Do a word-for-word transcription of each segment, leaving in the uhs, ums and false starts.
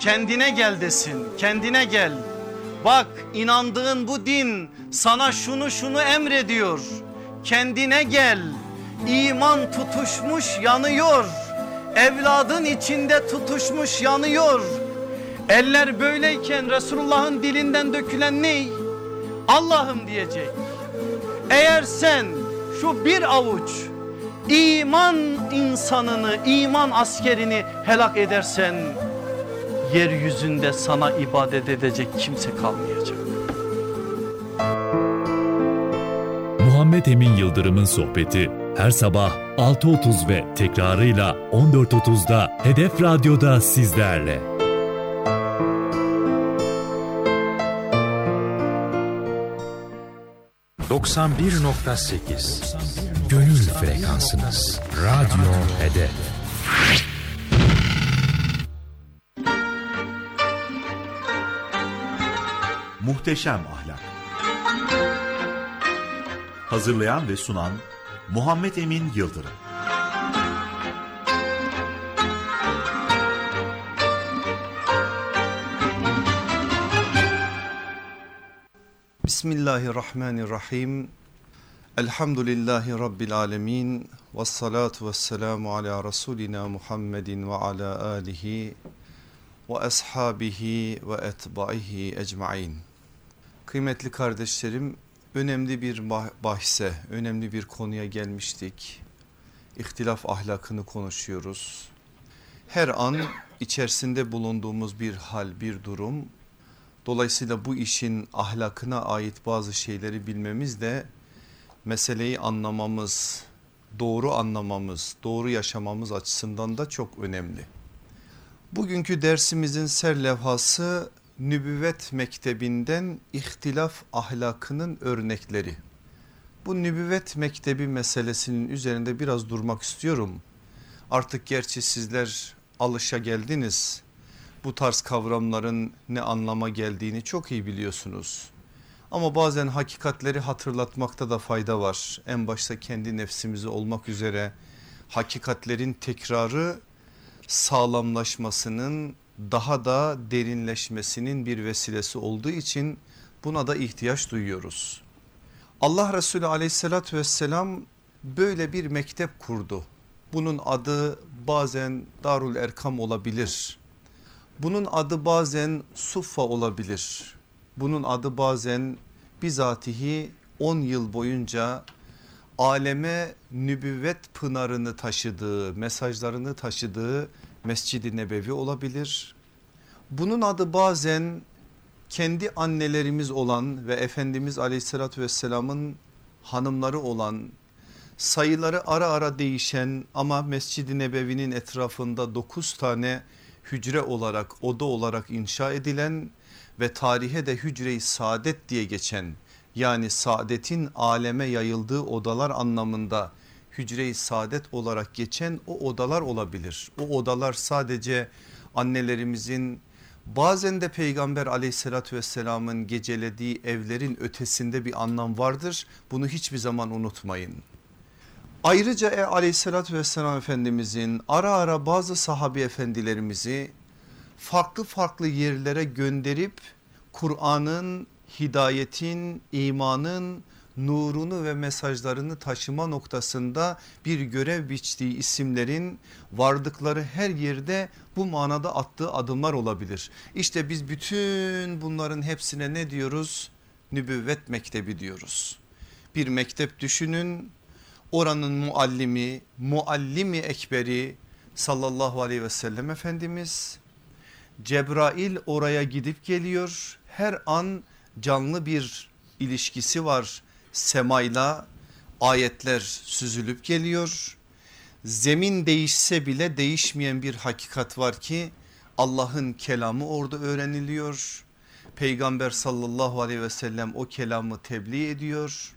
kendine gel desin, kendine gel. Bak, inandığın bu din sana şunu şunu emrediyor. Kendine gel. İman tutuşmuş yanıyor. Evladın içinde tutuşmuş yanıyor. Eller böyleyken Resulullah'ın dilinden dökülen ne? Allah'ım diyecek. Eğer sen şu bir avuç iman insanını, iman askerini helak edersen, yeryüzünde sana ibadet edecek kimse kalmayacak. Muhammed Emin Yıldırım'ın sohbeti her sabah altı otuz ve tekrarıyla on dört otuzda Hedef Radyo'da sizlerle. doksan bir nokta sekiz Gönül frekansınız. Radyo Hedef. Muhteşem Ahlak. Hazırlayan ve sunan Muhammed Emin Yıldırım. Bismillahirrahmanirrahim. Elhamdülillahi Rabbil alemin. Vessalatu vesselamu ala Resulina Muhammedin ve ala alihi ve ashabihi ve etbaihi ecmain. Kıymetli kardeşlerim, önemli bir bahse, önemli bir konuya gelmiştik. İhtilaf ahlakını konuşuyoruz. Her an içerisinde bulunduğumuz bir hal, bir durum. Dolayısıyla bu işin ahlakına ait bazı şeyleri bilmemiz de meseleyi anlamamız, doğru anlamamız, doğru yaşamamız açısından da çok önemli. Bugünkü dersimizin serlevhası nübüvvet mektebinden ihtilaf ahlakının örnekleri. Bu nübüvvet mektebi meselesinin üzerinde biraz durmak istiyorum. Artık gerçi sizler alışa geldiniz. Bu tarz kavramların ne anlama geldiğini çok iyi biliyorsunuz. Ama bazen hakikatleri hatırlatmakta da fayda var. En başta kendi nefsimizi olmak üzere hakikatlerin tekrarı sağlamlaşmasının, daha da derinleşmesinin bir vesilesi olduğu için buna da ihtiyaç duyuyoruz. Allah Resulü aleyhissalatü vesselam böyle bir mektep kurdu. Bunun adı bazen Darul Erkam olabilir. Bunun adı bazen Suffa olabilir. Bunun adı bazen bizatihi on yıl boyunca aleme nübüvvet pınarını taşıdığı, mesajlarını taşıdığı Mescid-i Nebevi olabilir. Bunun adı bazen kendi annelerimiz olan ve Efendimiz Aleyhisselatü Vesselam'ın hanımları olan, sayıları ara ara değişen ama Mescid-i Nebevi'nin etrafında dokuz tane hücre olarak, oda olarak inşa edilen ve tarihe de hücre-i saadet diye geçen, yani saadetin aleme yayıldığı odalar anlamında hücre-i saadet olarak geçen o odalar olabilir. O odalar sadece annelerimizin, bazen de Peygamber aleyhissalatü vesselamın gecelediği evlerin ötesinde bir anlam vardır. Bunu hiçbir zaman unutmayın. Ayrıca e, aleyhissalatü vesselam Efendimizin ara ara bazı sahabi efendilerimizi farklı farklı yerlere gönderip Kur'an'ın, hidayetin, imanın nurunu ve mesajlarını taşıma noktasında bir görev biçtiği isimlerin vardıkları her yerde bu manada attığı adımlar olabilir. İşte biz bütün bunların hepsine ne diyoruz? Nübüvvet mektebi diyoruz. Bir mektep düşünün, oranın muallimi, muallimi ekberi sallallahu aleyhi ve sellem Efendimiz. Cebrail oraya gidip geliyor, her an canlı bir ilişkisi var semayla, ayetler süzülüp geliyor. Zemin değişse bile değişmeyen bir hakikat var ki Allah'ın kelamı orada öğreniliyor. Peygamber sallallahu aleyhi ve sellem o kelamı tebliğ ediyor,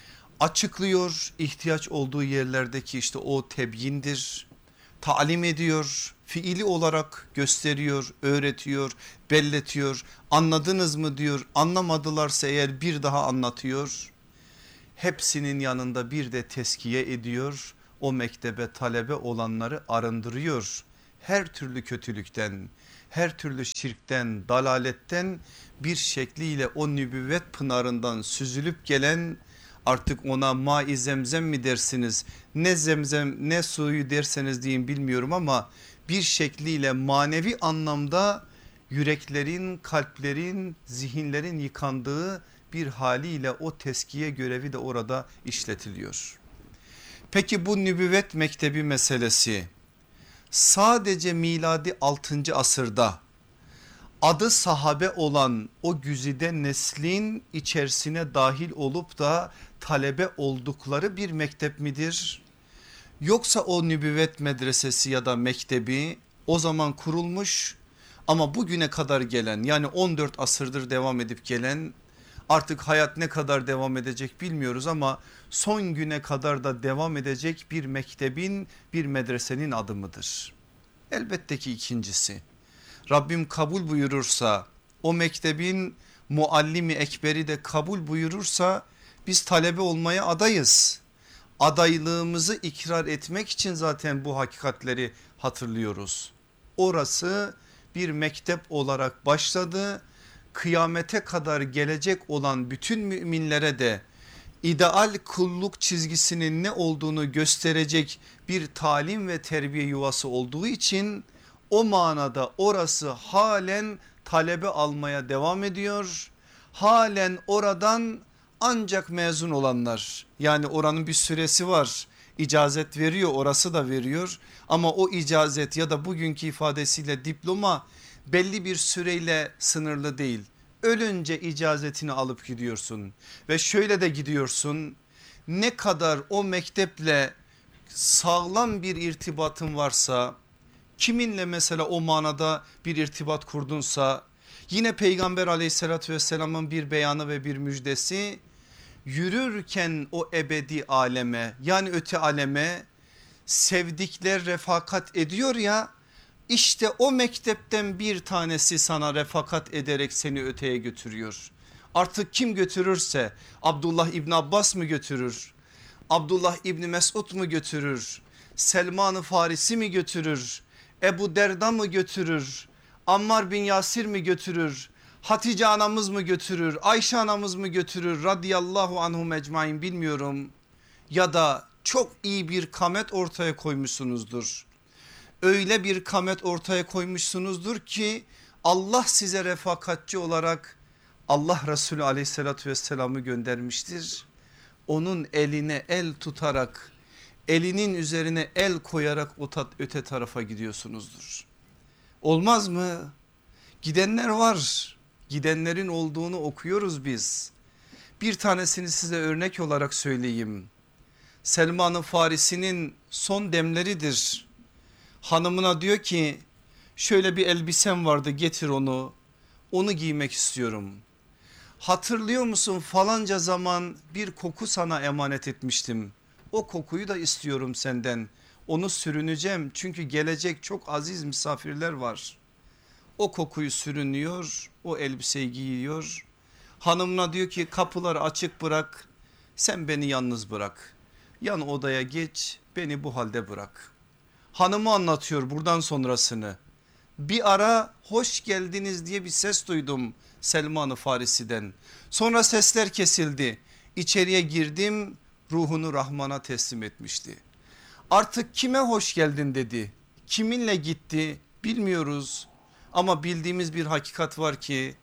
açıklıyor, ihtiyaç olduğu yerlerdeki işte o tebyindir, talim ediyor, fiili olarak gösteriyor, öğretiyor, belletiyor. Anladınız mı diyor, anlamadılarsa eğer bir daha anlatıyor. Hepsinin yanında bir de teskiye ediyor, o mektebe talebe olanları arındırıyor. Her türlü kötülükten, her türlü şirkten, dalaletten bir şekliyle o nübüvvet pınarından süzülüp gelen, artık ona ma-i zemzem mi dersiniz, ne zemzem ne suyu derseniz deyin bilmiyorum ama bir şekliyle manevi anlamda yüreklerin, kalplerin, zihinlerin yıkandığı bir haliyle o teskiye görevi de orada işletiliyor. Peki bu nübüvvet mektebi meselesi sadece miladi altıncı asırda adı sahabe olan o güzide neslin içerisine dahil olup da talebe oldukları bir mektep midir? Yoksa o nübüvvet medresesi ya da mektebi o zaman kurulmuş ama bugüne kadar gelen, yani on dört asırdır devam edip gelen, artık hayat ne kadar devam edecek bilmiyoruz ama son güne kadar da devam edecek bir mektebin, bir medresenin adı mıdır? Elbette ki ikincisi. Rabbim kabul buyurursa, o mektebin muallimi ekberi de kabul buyurursa biz talebe olmaya adayız. Adaylığımızı ikrar etmek için zaten bu hakikatleri hatırlıyoruz. Orası bir mektep olarak başladı. Kıyamete kadar gelecek olan bütün müminlere de ideal kulluk çizgisinin ne olduğunu gösterecek bir talim ve terbiye yuvası olduğu için o manada orası halen talebe almaya devam ediyor. Halen oradan ancak mezun olanlar, yani oranın bir süresi var, icazet veriyor, orası da veriyor ama o icazet ya da bugünkü ifadesiyle diploma belli bir süreyle sınırlı değil. Ölünce icazetini alıp gidiyorsun ve şöyle de gidiyorsun, ne kadar o mekteple sağlam bir irtibatın varsa, kiminle mesela o manada bir irtibat kurdunsa, yine Peygamber aleyhissalatü vesselamın bir beyanı ve bir müjdesi, yürürken o ebedi aleme, yani öte aleme sevdikler refakat ediyor ya, İşte o mektepten bir tanesi sana refakat ederek seni öteye götürüyor. Artık kim götürürse, Abdullah İbni Abbas mı götürür? Abdullah İbni Mesud mu götürür? Selman-ı Farisi mi götürür? Ebu Derda mı götürür? Ammar bin Yasir mi götürür? Hatice anamız mı götürür? Ayşe anamız mı götürür? Radiyallahu anhum ecmain bilmiyorum. Ya da çok iyi bir kamet ortaya koymuşsunuzdur. Öyle bir kamet ortaya koymuşsunuzdur ki Allah size refakatçi olarak Allah Resulü aleyhissalatü vesselam'ı göndermiştir. Onun eline el tutarak, elinin üzerine el koyarak öte tarafa gidiyorsunuzdur. Olmaz mı? Gidenler var. Gidenlerin olduğunu okuyoruz biz. Bir tanesini size örnek olarak söyleyeyim. Selman-ı Farisi'nin son demleridir. Hanımına diyor ki şöyle bir elbisem vardı, getir onu, onu giymek istiyorum. Hatırlıyor musun falanca zaman bir koku sana emanet etmiştim. O kokuyu da istiyorum senden. Onu sürüneceğim çünkü gelecek çok aziz misafirler var. O kokuyu sürünüyor, o elbiseyi giyiyor. Hanımına diyor ki kapıları açık bırak, sen beni yalnız bırak. Yan odaya geç, beni bu halde bırak. Hanımı anlatıyor buradan sonrasını. Bir ara hoş geldiniz diye bir ses duydum Selman-ı Farisi'den. Sonra sesler kesildi. İçeriye girdim, ruhunu Rahman'a teslim etmişti. Artık kime hoş geldin dedi. Kiminle gitti bilmiyoruz. Ama bildiğimiz bir hakikat var ki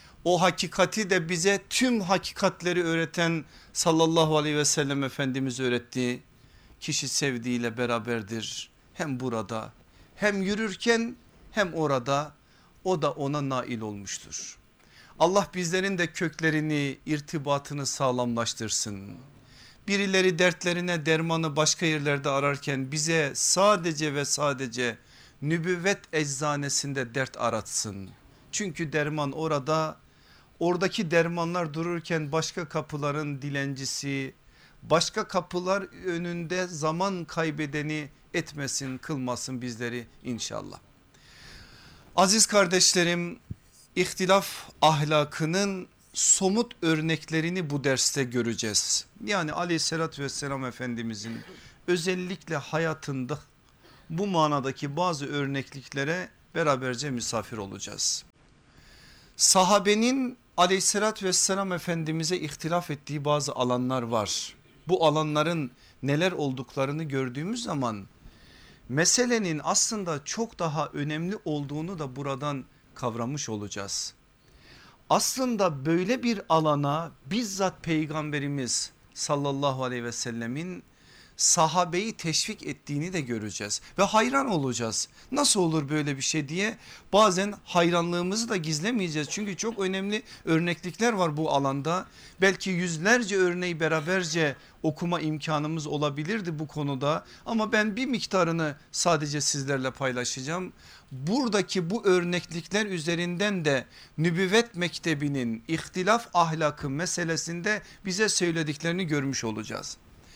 o hakikati de bize tüm hakikatleri öğreten sallallahu aleyhi ve sellem Efendimiz öğretti. Kişi sevdiğiyle beraberdir. Hem burada hem yürürken hem orada, o da ona nail olmuştur. Allah bizlerin de köklerini, irtibatını sağlamlaştırsın. Birileri dertlerine dermanı başka yerlerde ararken bize sadece ve sadece nübüvvet eczanesinde dert aratsın. Çünkü derman orada, oradaki dermanlar dururken başka kapıların dilencisi, başka kapılar önünde zaman kaybedeni etmesin, kılmasın bizleri inşallah. Aziz kardeşlerim, ihtilaf ahlakının somut örneklerini bu derste göreceğiz. Yani aleyhissalatü vesselam Efendimizin özellikle hayatında bu manadaki bazı örnekliklere beraberce misafir olacağız. Sahabenin aleyhissalatü vesselam Efendimiz'e ihtilaf ettiği bazı alanlar var. Bu alanların neler olduklarını gördüğümüz zaman meselenin aslında çok daha önemli olduğunu da buradan kavramış olacağız. Aslında böyle bir alana bizzat Peygamberimiz sallallahu aleyhi ve sellemin sahabeyi teşvik ettiğini de göreceğiz ve hayran olacağız. Nasıl olur böyle bir şey diye bazen hayranlığımızı da gizlemeyeceğiz. Çünkü çok önemli örneklikler var bu alanda. Belki yüzlerce örneği beraberce okuma imkanımız olabilirdi bu konuda ama ben bir miktarını sadece sizlerle paylaşacağım. Buradaki bu örneklikler üzerinden de nübüvvet mektebinin ihtilaf ahlakı meselesinde bize söylediklerini görmüş olacağız.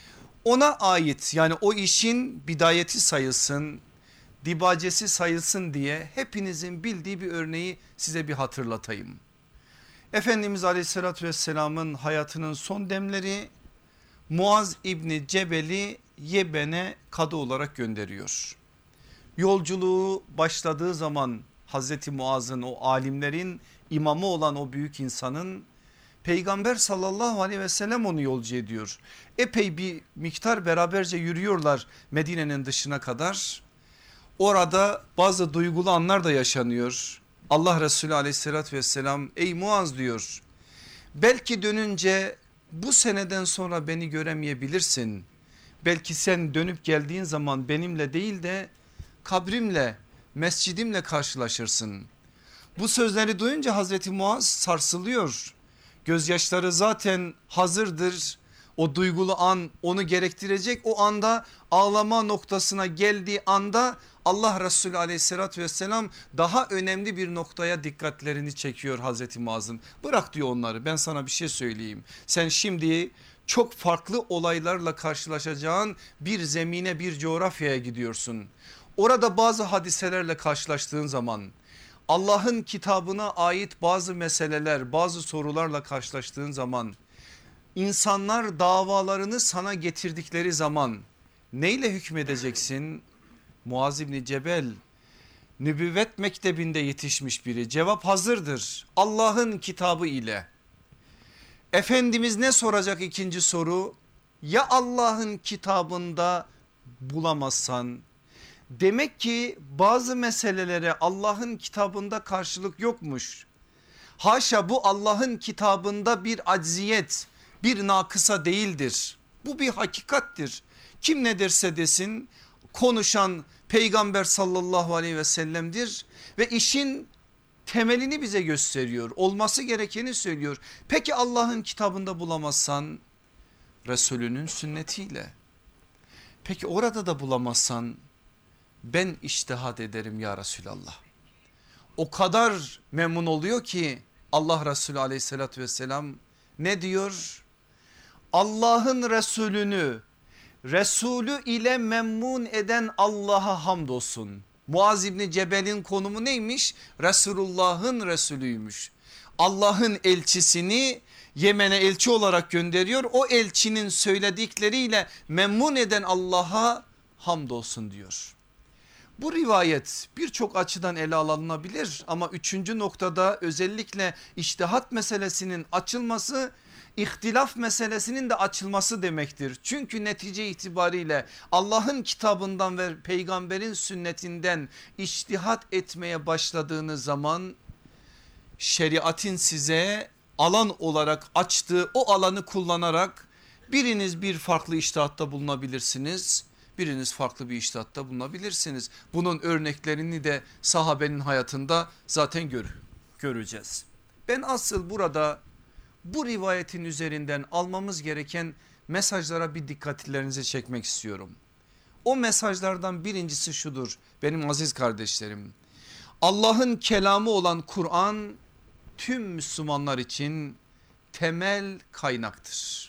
Ona ait, yani o işin bidayeti sayılsın, dibacesi sayılsın diye hepinizin bildiği bir örneği size bir hatırlatayım. Efendimiz aleyhissalatü vesselamın hayatının son demleri Muaz İbni Cebel'i Yemen'e kadı olarak gönderiyor. Yolculuğu başladığı zaman Hazreti Muaz'ın, o alimlerin imamı olan o büyük insanın, Peygamber sallallahu aleyhi ve sellem onu yolcu ediyor. Epey bir miktar beraberce yürüyorlar Medine'nin dışına kadar. Orada bazı duygulu anlar da yaşanıyor. Allah Resulü aleyhissalatü vesselam ey Muaz diyor, belki dönünce bu seneden sonra beni göremeyebilirsin. Belki sen dönüp geldiğin zaman benimle değil de kabrimle, mescidimle karşılaşırsın. Bu sözleri duyunca Hazreti Muaz sarsılıyor. Gözyaşları zaten hazırdır. O duygulu an onu gerektirecek. O anda ağlama noktasına geldiği anda Allah Resulü aleyhissalatü vesselam daha önemli bir noktaya dikkatlerini çekiyor Hazreti Muaz'ın. Bırak diyor onları, ben sana bir şey söyleyeyim. Sen şimdi çok farklı olaylarla karşılaşacağın bir zemine, bir coğrafyaya gidiyorsun. Orada bazı hadiselerle karşılaştığın zaman, Allah'ın kitabına ait bazı meseleler, bazı sorularla karşılaştığın zaman, insanlar davalarını sana getirdikleri zaman neyle hükmedeceksin? Muaz İbni Cebel nübüvvet mektebinde yetişmiş biri, cevap hazırdır Allah'ın kitabı ile. Efendimiz ne soracak ikinci soru? Ya Allah'ın kitabında bulamazsan? Demek ki bazı meselelere Allah'ın kitabında karşılık yokmuş. Haşa, bu Allah'ın kitabında bir acziyet, bir nakısa değildir. Bu bir hakikattir. Kim ne derse desin konuşan Peygamber sallallahu aleyhi ve sellem'dir ve işin temelini bize gösteriyor. Olması gerekeni söylüyor. Peki Allah'ın kitabında bulamazsan Resulünün sünnetiyle. Peki orada da bulamazsan ben içtihat ederim ya Resulallah. O kadar memnun oluyor ki Allah Resulü aleyhissalatü vesselam ne diyor? Allah'ın Resulünü Resulü ile memnun eden Allah'a hamdolsun. Muaz İbni Cebel'in konumu neymiş? Resulullah'ın Resulüymüş. Allah'ın elçisini Yemen'e elçi olarak gönderiyor. O elçinin söyledikleriyle memnun eden Allah'a hamdolsun diyor. Bu rivayet birçok açıdan ele alınabilir ama üçüncü noktada özellikle içtihat meselesinin açılması, ihtilaf meselesinin de açılması demektir. Çünkü netice itibariyle Allah'ın kitabından ve peygamberin sünnetinden içtihat etmeye başladığınız zaman şeriatın size alan olarak açtığı o alanı kullanarak biriniz bir farklı içtihatta bulunabilirsiniz. Biriniz farklı bir içtihatta bulunabilirsiniz. Bunun örneklerini de sahabenin hayatında zaten gör, göreceğiz. Ben asıl burada bu rivayetin üzerinden almamız gereken mesajlara bir dikkatlerinizi çekmek istiyorum. O mesajlardan birincisi şudur benim aziz kardeşlerim. Allah'ın kelamı olan Kur'an tüm Müslümanlar için temel kaynaktır.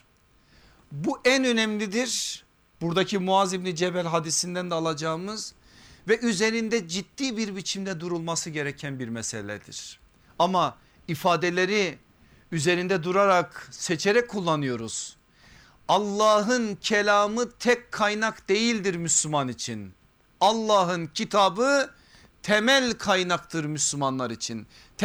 Bu en önemlidir. Buradaki Muaz İbni Cebel hadisinden de alacağımız ve üzerinde ciddi bir biçimde durulması gereken bir meseledir. Ama ifadeleri üzerinde durarak, seçerek kullanıyoruz. Allah'ın kelamı tek kaynak değildir Müslüman için. Allah'ın kitabı temel kaynaktır Müslümanlar için.